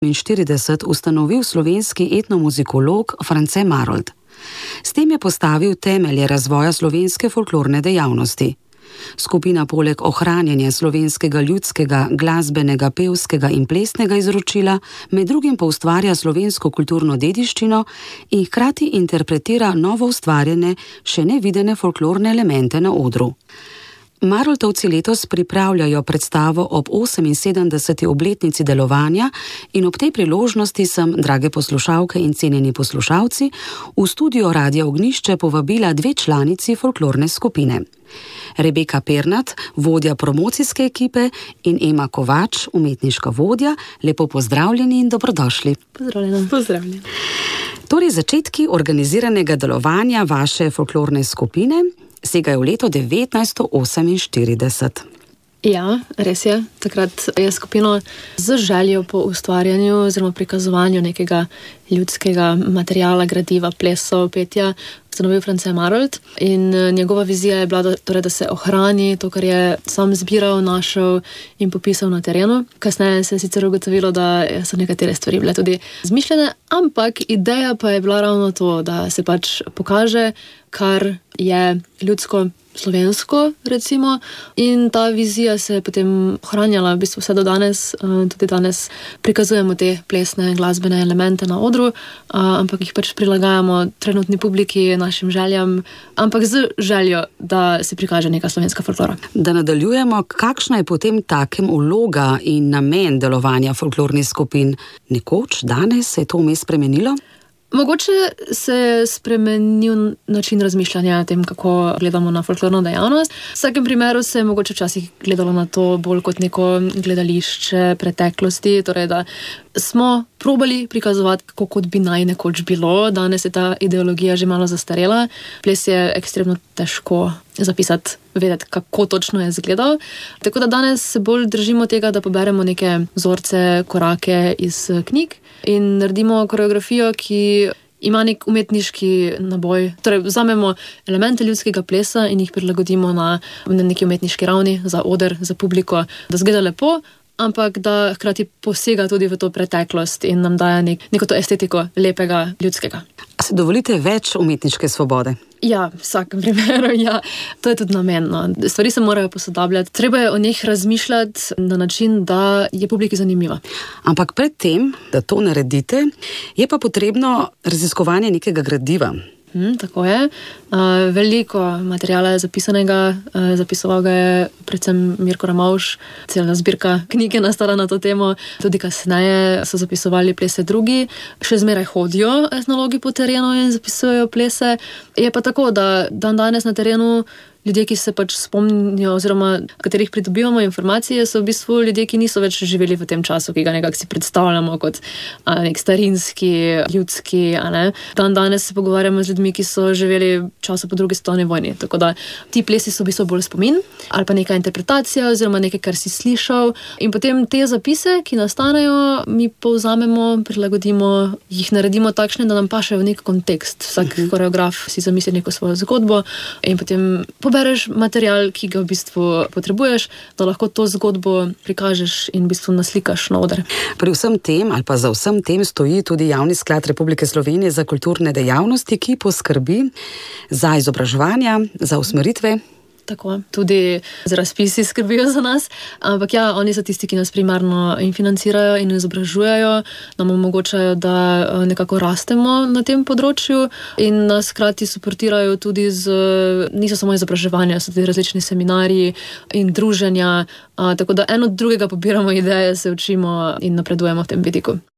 1948 ustanovil slovenski etnomuzikolog France Marolt. S tem je postavil temelje razvoja slovenske folklorne dejavnosti. Skupina poleg ohranjanja slovenskega ljudskega, glasbenega, pevskega in plesnega izročila med drugim pa ustvarja slovensko kulturno dediščino in hkrati interpretira novo ustvarjene, še nevidene folklorne elemente na odru. Maroltovci letos pripravljajo predstavo ob 78. obletnici delovanja in ob tej priložnosti sem, drage poslušalke in cenjeni poslušalci, v studio Radia Ognjišče povabila 2 članici folklorne skupine. Rebeka Pernat, vodja promocijske ekipe, in Ema Kovač, umetniška vodja. Lepo pozdravljeni in dobrodošli. Pozdravljeni. Torej, začetki organiziranega delovanja vaše folklorne skupine segajo v leto 1948. Ja, res je. Takrat je skupino z željo po ustvarjanju oziroma prikazovanju nekega ljudskega materiala, gradiva, plesov, petja ustanovil France Marolt in njegova vizija je bila, da se ohrani to, kar je sam zbiral, našel in popisal na terenu. Kasneje se je sicer ugotovilo, da so nekatere stvari bile tudi zmišljene, ampak ideja pa je bila ravno to, da se pač pokaže, kar je ljudsko, slovensko, recimo, in ta vizija se je potem ohranjala v bistvu vse do danes. Tudi danes prikazujemo te plesne, glasbene elemente na odru, ampak jih pač prilagajamo trenutni publiki, našim željam, ampak z željo, da se prikaže neka slovenska folklora. Da nadaljujemo, kakšna je potem takem vloga in namen delovanja folklornih skupin? Nekoč, danes se je to vmes spremenilo? Mogoče se je spremenil način razmišljanja o tem, kako gledamo na folklorno dejavnost. V vsakem primeru se je mogoče včasih gledalo na to bolj kot neko gledališče preteklosti, torej da smo probali prikazovati, kako kot bi naj nekoč bilo. Danes je ta ideologija že malo zastarela. Ples je ekstremno težko zapisati, vedeti, kako točno je izgledal. Tako da danes se bolj držimo tega, da poberemo neke vzorce, korake iz knjig in naredimo koreografijo, ki ima nek umetniški naboj. Torej, vzamemo elemente ljudskega plesa in jih prilagodimo na neki umetniški ravni, za oder, za publiko, da zgleda lepo, ampak da hkrati posega tudi v to preteklost in nam daje neko to estetiko lepega ljudskega. A se dovolite več umetniške svobode? Ja, v vsakem primeru, ja. To je tudi namen. Stvari se morajo posodabljati. Treba je o njih razmišljati na način, da je publiki zanimiva. Ampak pred tem, da to naredite, je pa potrebno raziskovanje nekega gradiva. Tako je. Veliko materijala je zapisanega, zapisoval ga je predvsem Mirko Ramovš, cela zbirka knjige nastala na to temo, tudi kasneje so zapisovali plese drugi, še zmeraj hodijo etnologi po terenu in zapisujejo plese. Je pa tako, da danes na terenu ljudje, ki se pač spomnijo oziroma katerih pridobivamo informacije, so v bistvu ljudje, ki niso več živeli v tem času, ki ga nekako si predstavljamo kot nek starinski, ljudski. Danes se pogovarjamo z ljudmi, ki so živeli v času po drugi svetovni vojni. Tako da ti plesi so v bistvu bolj spomin ali pa neka interpretacija oziroma nekaj, kar si slišal. In potem te zapise, ki nastanejo, mi povzamemo, prilagodimo, jih naredimo takšne, da nam pašejo v nek kontekst. Vsak koreograf si zamisli neko svojo zgodbo in potem pobereš material, ki ga v bistvu potrebuješ, da lahko to zgodbo prikažeš in v bistvu naslikaš na oder. Pri vsem tem ali pa za vsem tem stoji tudi Javni sklad Republike Slovenije za kulturne dejavnosti, ki poskrbi za izobraževanja, za usmeritve. Tako, tudi z razpisi skrbijo za nas, ampak ja, oni so tisti, ki nas primarno in financirajo in izobražujejo, nam omogočajo, da nekako rastemo na tem področju in nas hkrati suportirajo tudi niso samo izobraževanja, so tudi različni seminarji in druženja, tako da eno od drugega pobiramo ideje, se učimo in napredujemo v tem vidiku.